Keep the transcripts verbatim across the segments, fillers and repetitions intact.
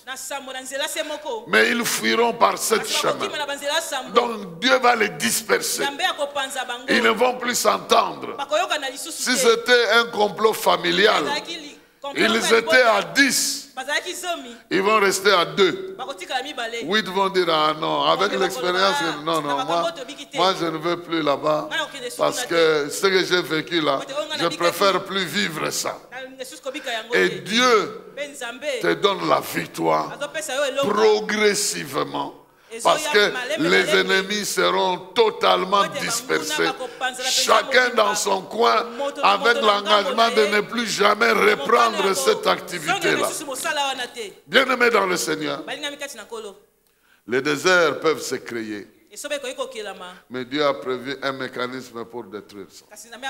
Mais ils fuiront par cette chemin. Donc Dieu va les disperser. Ils ne vont plus s'entendre. Si c'était un complot familial, ils étaient à dix. Ils vont rester à deux. Huit vont dire, ah non, avec l'expérience, non, non, moi, moi je ne veux plus là-bas. Parce que ce que j'ai vécu là, je préfère plus vivre ça. Et Dieu te donne la victoire progressivement. Parce que les ennemis seront totalement dispersés, chacun dans son coin, avec l'engagement de ne plus jamais reprendre cette activité-là. Bien-aimés dans le Seigneur, les déserts peuvent se créer. Mais Dieu a prévu un mécanisme pour détruire ça.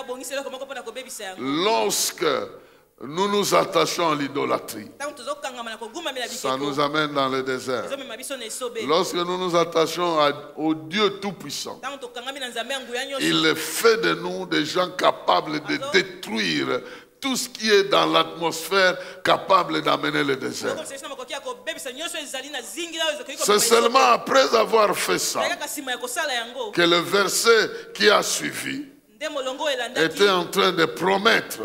Lorsque nous nous attachons à l'idolâtrie, ça nous amène dans le désert. Lorsque nous nous attachons à, au Dieu Tout-Puissant, il fait de nous des gens capables de détruire tout ce qui est dans l'atmosphère capable d'amener le désert. C'est seulement après avoir fait ça que le verset qui a suivi était en train de promettre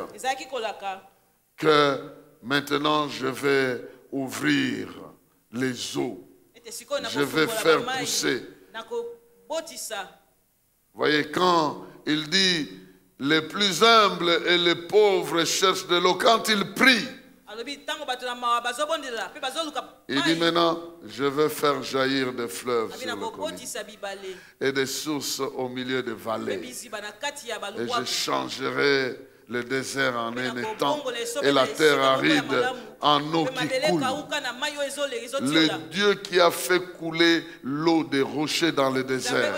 que maintenant je vais ouvrir les eaux. Je vais faire pousser. Voyez, quand il dit les plus humbles et les pauvres cherchent de l'eau, quand ils prient, il dit maintenant, je vais faire jaillir des fleuves sur le collines et des sources au milieu des vallées. Et je changerai le désert en un étang et la terre aride en eau qui coule. Le Dieu qui a fait couler l'eau des rochers dans le désert,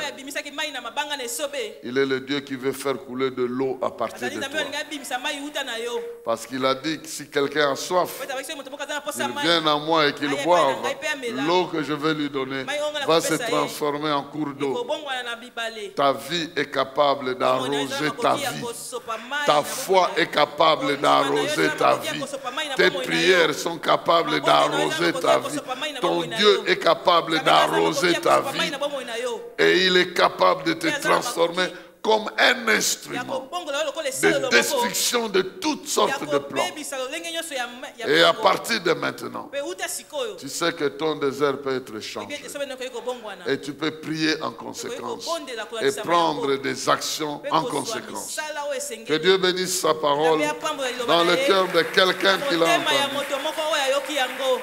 il est le Dieu qui veut faire couler de l'eau à partir de toi. Parce qu'il a dit que si quelqu'un a soif, il vient à moi et qu'il boive, l'eau que je vais lui donner va se transformer en cours d'eau. Ta vie est capable d'arroser ta vie. Ta foi est capable d'arroser ta vie. Tes prières sont capables d'arroser ta vie. Ton Dieu est capable d'arroser ta vie. Et il est capable de te transformer comme un instrument de destruction de toutes sortes de plans. Et à partir de maintenant, tu sais que ton désert peut être changé. Et tu peux prier en conséquence et prendre des actions en conséquence. Que Dieu bénisse sa parole dans le cœur de quelqu'un qui l'a entendu.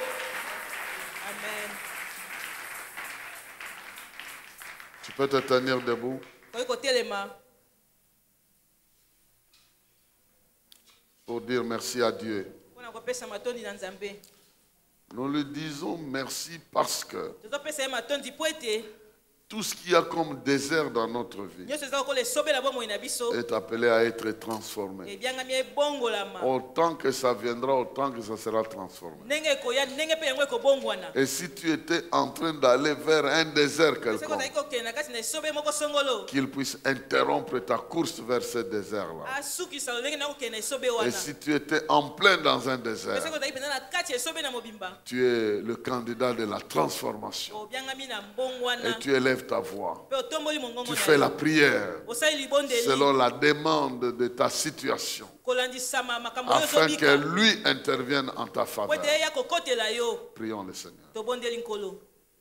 Tu peux te tenir debout. Pour dire merci à Dieu. Nous lui disons merci parce que tout ce qu'il y a comme désert dans notre vie est appelé à être transformé. Autant que ça viendra, autant que ça sera transformé. Et si tu étais en train d'aller vers un désert quelconque, qu'il puisse interrompre ta course vers ce désert-là. Et si tu étais en plein dans un désert, tu es le candidat de la transformation. Et tu élèves ta voix. Tu fais la prière selon la demande de ta situation, afin que lui intervienne en ta faveur. Prions le Seigneur.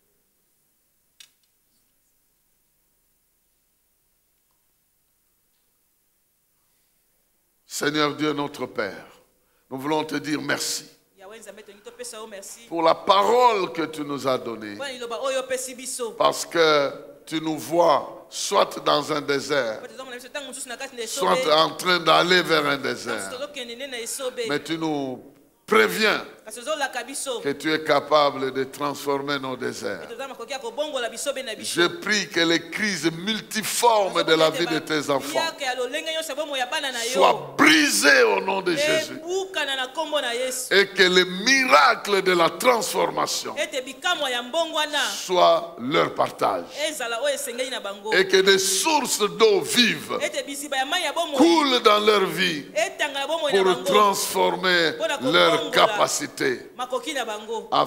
Seigneur Dieu notre Père, nous voulons te dire merci pour la parole que tu nous as donnée, parce que tu nous vois soit dans un désert, soit en train d'aller vers un désert, mais tu nous préviens que tu es capable de transformer nos déserts. Je prie que les crises multiformes de la vie de tes enfants soient brisées au nom de Jésus, et que les miracles de la transformation soient leur partage, et que des sources d'eau vive coulent dans leur vie pour transformer leur capacité